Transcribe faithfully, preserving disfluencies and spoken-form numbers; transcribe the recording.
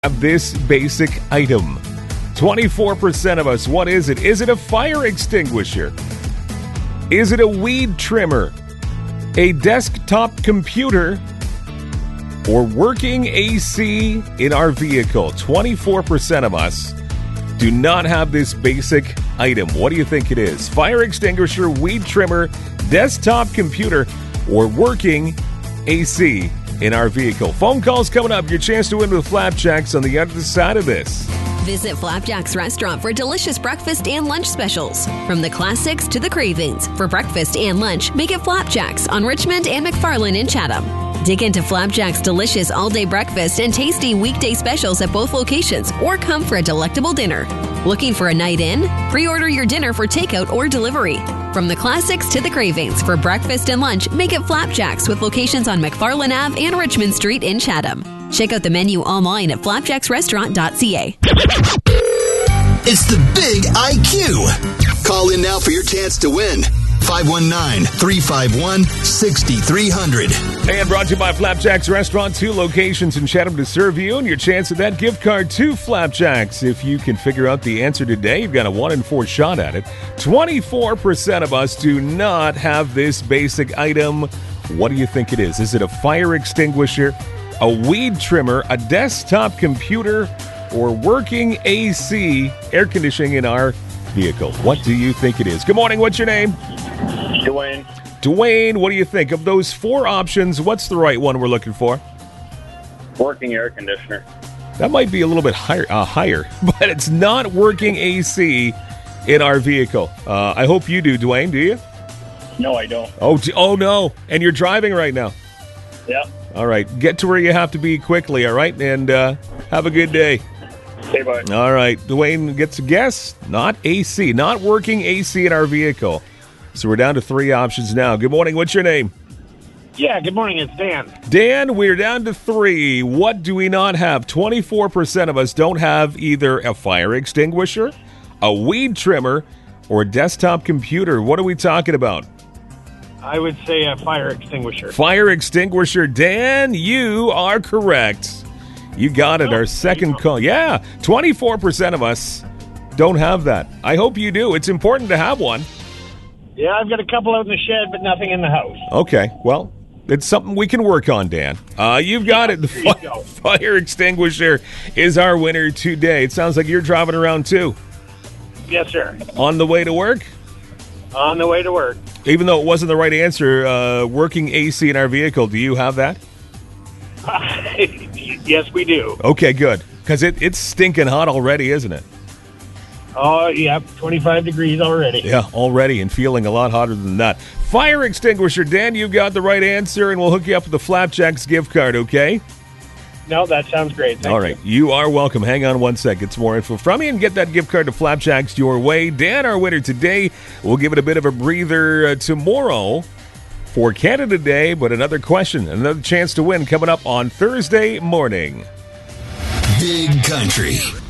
Have this basic item. twenty-four percent of us, what is it? Is it a fire extinguisher? Is it a weed trimmer? A desktop computer? Or working A C in our vehicle? twenty-four percent of us do not have this basic item. What do you think it is? Fire extinguisher, weed trimmer, desktop computer, or working A C in our vehicle? Phone calls coming up. Your chance to win with Flapjacks on the other side of this. Visit Flapjacks Restaurant for delicious breakfast and lunch specials. From the classics to the cravings. For breakfast and lunch, make it Flapjacks on Richmond and McFarland in Chatham. Dig into Flapjacks' delicious all-day breakfast and tasty weekday specials at both locations, or come for a delectable dinner. Looking for a night in? Pre-order your dinner for takeout or delivery. From the classics to the cravings, for breakfast and lunch, make it Flapjacks with locations on McFarland Avenue and Richmond Street in Chatham. Check out the menu online at flapjacks restaurant dot c a. It's the Big I Q. Call in now for your chance to win. five one nine, three five one, six three zero zero. And brought to you by Flapjacks Restaurant. Two locations in Chatham to serve you, and your chance at that gift card to Flapjacks. If you can figure out the answer today, you've got a one in four shot at it. twenty-four percent of us do not have this basic item. What do you think it is? Is it a fire extinguisher, a weed trimmer, a desktop computer, or working A C, air conditioning in our vehicle? What do you think it is? Good morning. What's your name? Dwayne. Dwayne, what do you think? Of those four options, what's the right one we're looking for? Working air conditioner. That might be a little bit higher, uh, higher, but it's not working A C in our vehicle. Uh, I hope you do, Dwayne. Do you? No, I don't. Oh, d- oh no. And you're driving right now. Yep. All right. Get to where you have to be quickly, all right? And uh, have a good day. Say bye. All right. Dwayne gets a guess. Not A C. Not working A C in our vehicle. So we're down to three options now. Good morning. What's your name? Yeah, good morning. It's Dan. Dan, we're down to three. What do we not have? twenty-four percent of us don't have either a fire extinguisher, a weed trimmer, or a desktop computer. What are we talking about? I would say a fire extinguisher. Fire extinguisher. Dan, you are correct. You got it. Oh, Our second call. Yeah, twenty-four percent of us don't have that. I hope you do. It's important to have one. Yeah, I've got a couple out in the shed, but nothing in the house. Okay, well, it's something we can work on, Dan. Uh, you've got Yeah, it. The there you fi- go. fire extinguisher is our winner today. It sounds like you're driving around too. Yes, sir. On the way to work? On the way to work. Even though it wasn't the right answer, uh, working A C in our vehicle, do you have that? Yes, we do. Okay, good. Because it, it's stinking hot already, isn't it? Oh, yeah, twenty-five degrees already. Yeah, already, and feeling a lot hotter than that. Fire extinguisher. Dan, you've got the right answer, and we'll hook you up with the Flapjacks gift card, okay? No, that sounds great. Thank All right, you. you are welcome. Hang on one sec. Get some more info from you and get that gift card to Flapjacks your way. Dan, our winner today. We'll give it a bit of a breather uh, tomorrow for Canada Day, but another question, another chance to win coming up on Thursday morning. Big Country.